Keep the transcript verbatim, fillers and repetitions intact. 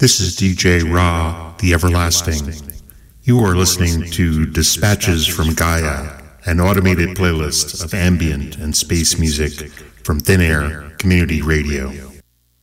This is D J Ra, the Everlasting. You are listening to Dispatches from Gaia, an automated playlist of ambient and space music from Thin Air Community Radio.